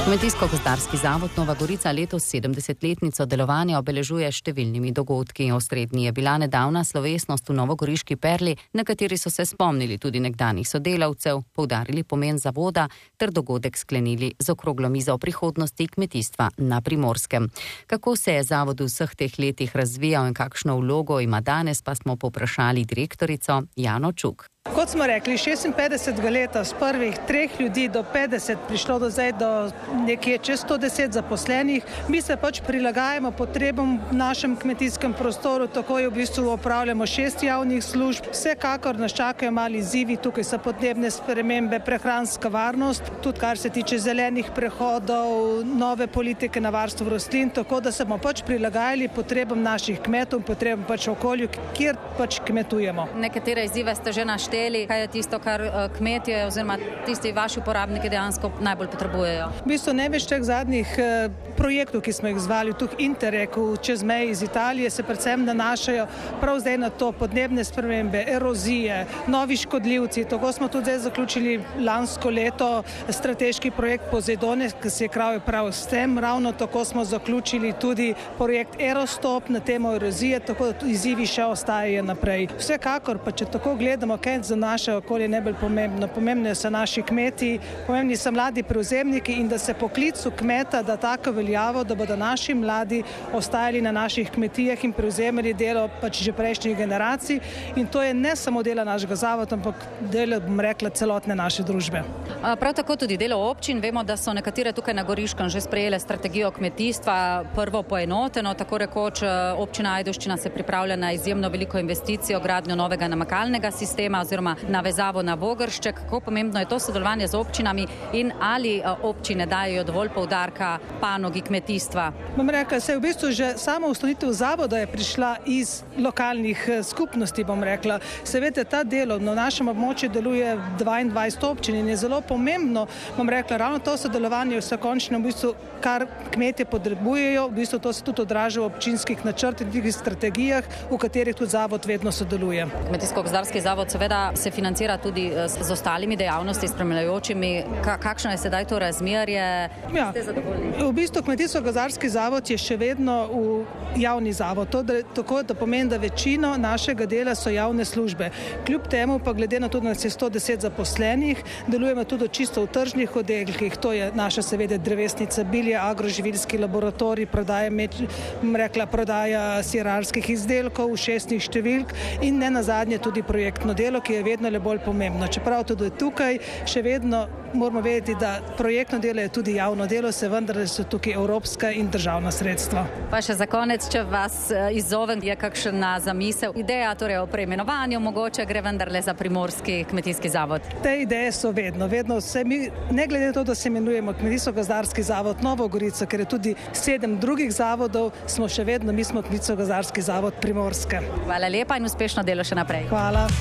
Kmetijsko-gozdarski zavod Nova Gorica letos 70-letnico delovanja obeležuje številnimi dogodki. Osrednji je bila nedavna slovesnost v Novogoriški Perli, na kateri so se spomnili tudi nekdanjih sodelavcev, poudarili pomen zavoda ter dogodek sklenili z okroglo mizo o prihodnosti kmetijstva na Primorskem. Kako se je zavod v vseh teh letih razvijal in kakšno vlogo ima danes, pa smo povprašali direktorico Jano Čuk. Kot smo rekli, 56 leta z prvih 3 ljudi do 50 prišlo do zdaj do nekje čez 110 zaposlenih. Mi se prilagajamo potrebam v našem kmetijskem prostoru, tako je v bistvu opravljamo 6 javnih služb. Vsekakor nas čakajo mali izzivi, tukaj so podnebne spremembe, prehranska varnost, tudi kar se tiče zelenih prehodov, nove politike na varstvo rastlin, tako da se bomo prilagajali potrebam naših kmetov, potrebam okolju, kjer kmetujemo. Nekatere izzive ste že našteli. Kaj je tisto, kar kmetje oziroma tisti vaši uporabniki dejansko najbolj potrebujejo? V bistvu največ teh zadnjih projektov, ki smo jih izvali, tukaj Interreg čez meje iz Italije, se predvsem nanašajo prav zdaj na to podnebne spremembe, erozije, novi škodljivci. Tako smo tudi zdaj zaključili lansko leto strateški projekt Pozejdone, ki se je kravil prav s tem. Ravno tako smo zaključili tudi projekt Erostop na temo erozije, tako da izzivi še ostajajo naprej. Vsekakor pa, če tako gledamo, kaj za naše okolje najbolj pomembno. Pomembni so naši kmeti, pomembni so mladi prevzemniki in da se poklicu kmeta da tako veljavo, da bodo naši mladi ostajali na naših kmetijah in prevzemali delo že prejšnjih generacij. In to je ne samo delo našega zavoda, ampak delo, bom rekla, celotne naše družbe. Prav tako tudi delo občin. Vemo, da so nekatere tukaj na Goriškem že sprejele strategijo kmetijstva, prvo poenoteno, tako rekoč občina Ajdovščina se pripravlja na izjemno veliko investicijo, gradnjo novega namakalnega sistema oziroma navezavo na Vogršček. Kako pomembno je to sodelovanje z občinami in ali občine dajo dovolj poudarka panogi kmetijstva? Bom rekla, se v bistvu že samo ustanovitev zavoda je prišla iz lokalnih skupnosti, bom rekla. Seveda ta delo na našem območju deluje 22 občin in je zelo pomembno, bom rekla, ravno to sodelovanje vse končno v bistvu, kar kmetje potrebujejo, v bistvu to se tudi odraža v občinskih načrtih in strategijah, v katerih tudi zavod vedno sodeluje. Kmetijsko-gozdarski zavod seveda se financira tudi z ostalimi dejavnosti, spremljajočimi. Kakšno je sedaj to razmerje? Ja, ste zadovoljni? V bistvu Kmetijsko-gozdarski zavod je še vedno javni zavod. Tako da pomeni, da večino našega dela so javne službe. Kljub temu pa glede na to, da nas je 110 zaposlenih, delujemo tudi čisto v tržnih oddelkih. To je naša seveda drevesnica, bilje, agroživilski laboratorij, prodaja sirarskih izdelkov, 6 številk in ne nazadnje tudi projektno delo, ki je vedno le bolj pomembno. Čeprav tudi tukaj še vedno moramo vedeti, da projektno delo je tudi javno delo, se vendar so tukaj evropska in državna sredstva. Pa še za konec, če vas izzovem, je kakšna zamisel, ideja torej o preimenovanju, mogoče gre vendarle za Primorski kmetijski zavod? Te ideje so vedno se mi, ne glede na to, da se imenujemo Kmetijsko-gozdarski zavod Novo Gorico, ker je tudi 7 drugih zavodov, smo še vedno, mi smo Kmetijsko-gozdarski zavod Primorske. Hvala lepa in uspešno delo še naprej. Hvala.